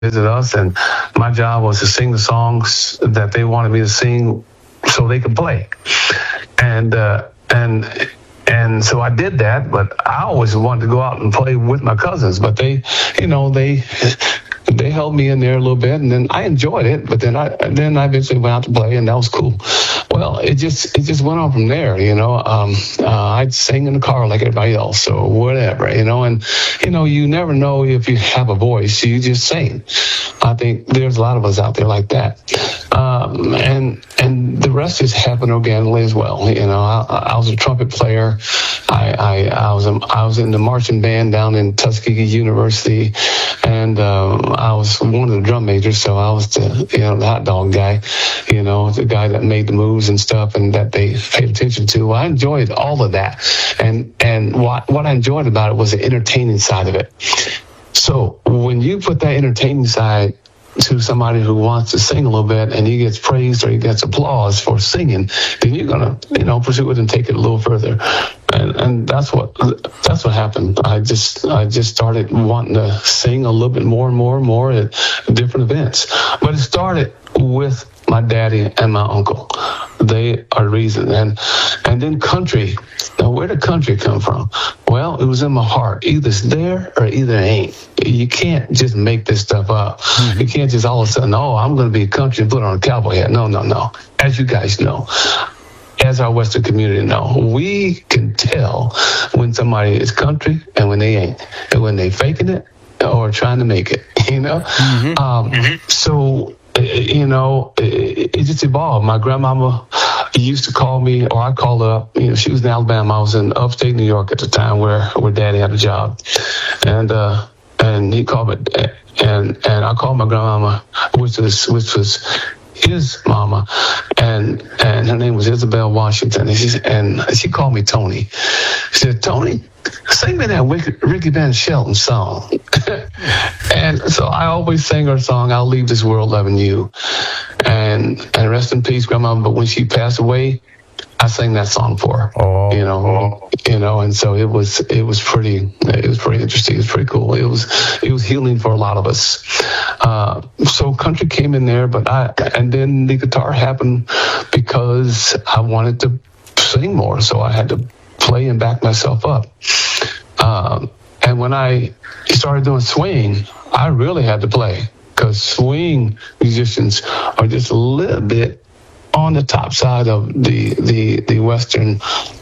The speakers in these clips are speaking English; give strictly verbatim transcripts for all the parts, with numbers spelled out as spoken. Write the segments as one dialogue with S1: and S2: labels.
S1: visit us, and my job was to sing the songs that they wanted me to sing so they could play. And uh, and and so I did that, but I always wanted to go out and play with my cousins, but they, you know, they they held me in there a little bit, and then I enjoyed it, but then I then I eventually went out to play, and that was cool. Well, it just it just went on from there, you know. Um, uh, I'd sing in the car like everybody else, or whatever, you know. And you know, you never know if you have a voice; you just sing. I think there's a lot of us out there like that, um, and and the rest just happened organically as well. You know, I, I was a trumpet player. I I, I was a, I was in the marching band down in Tuskegee University, and um, I was one of the drum majors. So I was the you know the hot dog guy, you know, the guy that made the moves and stuff, and that they paid attention to. I enjoyed all of that, and and what what I enjoyed about it was the entertaining side of it. So when you put that entertaining side to somebody who wants to sing a little bit, and he gets praised or he gets applause for singing, then you're gonna you know pursue it and take it a little further. And and that's what that's what happened. I just I just started wanting to sing a little bit more and more and more at different events. But it started with my daddy and my uncle. They are the reason. And and then country. Now, where did country come from? Well, it was in my heart. Either it's there or either it ain't. You can't just make this stuff up. Mm-hmm. You can't just all of a sudden, oh, I'm going to be country and put on a cowboy hat. No, no, no. As you guys know, as our Western community know, we can tell when somebody is country and when they ain't, and when they faking it or trying to make it, you know? Mm-hmm. Um, mm-hmm. So, you know, it, it just evolved. My grandmama used to call me, or I called her up. You know, she was in Alabama. I was in upstate New York at the time, where where Daddy had a job, and uh, and he called me, and and I called my grandmama, which was which was his mama, and and her name was Isabel Washington, and she and she called me Tony. She said, Tony, sing me that Ricky, Ricky Van Shelton song. And so I always sang her song, I'll Leave This World Loving You. And and rest in peace, Grandma. But when she passed away, I sang that song for her. Oh, you know, oh. you know, and so it was it was pretty it was pretty interesting. It was pretty cool. It was it was healing for a lot of us. Uh, so country came in there, but I and then the guitar happened because I wanted to sing more, so I had to play and back myself up. Um, and when I started doing swing, I really had to play, because swing musicians are just a little bit on the top side of the the the Western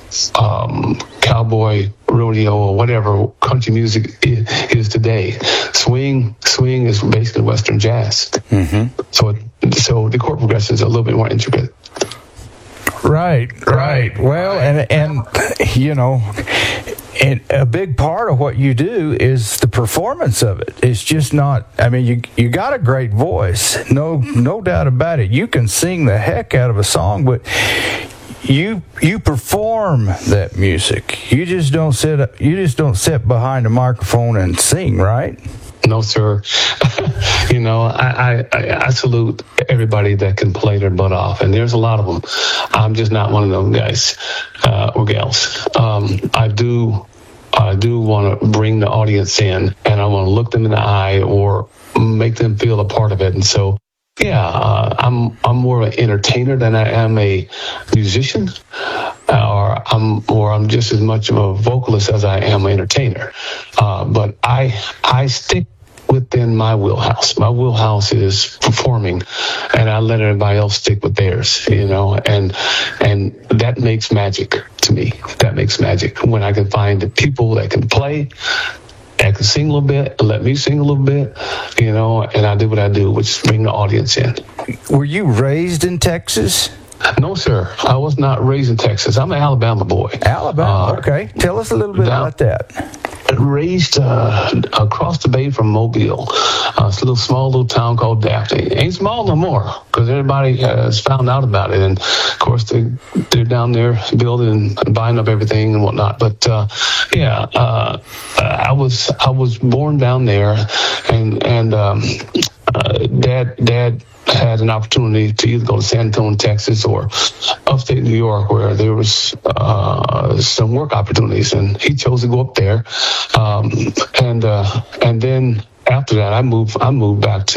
S1: um, cowboy rodeo or whatever country music is, is today. Swing swing is basically Western jazz. Mm-hmm. So so the chord progression is a little bit more intricate.
S2: Right, right. Well, and and you know, and a big part of what you do is the performance of it. It's just not. I mean, you you got a great voice, no no doubt about it. You can sing the heck out of a song, but you you perform that music. You just don't sit up, you just don't sit behind a microphone and sing, right?
S1: No, sir. you know, I, I, I salute everybody that can play their butt off, and there's a lot of them. I'm just not one of them guys uh, or gals. Um, I do, I do want to bring the audience in, and I want to look them in the eye or make them feel a part of it. And so, yeah, uh, I'm I'm more of an entertainer than I am a musician, or I'm or I'm just as much of a vocalist as I am an entertainer. Uh, but I I stick within my wheelhouse. My wheelhouse is performing, and I let everybody else stick with theirs. You know, and and that makes magic to me. That makes magic when I can find the people that can play, I can sing a little bit, let me sing a little bit, you know, and I do what I do, which is bring the audience in.
S2: Were you raised in Texas?
S1: No, sir. I was not raised in Texas. I'm an Alabama boy.
S2: Alabama, uh, okay. Tell us a little bit down, about that.
S1: Raised uh, across the bay from Mobile. Uh, it's a little small little town called Daphne. Ain't small no more, because everybody has found out about it. And, of course, they, they're down there building and buying up everything and whatnot. But, uh, yeah, uh, I was I was born down there, and, and um, uh, Dad, Dad had an opportunity to either go to San Antonio, Texas, or upstate New York, where there was uh, some work opportunities, and he chose to go up there. Um, and uh, and then after that, I moved. I moved back to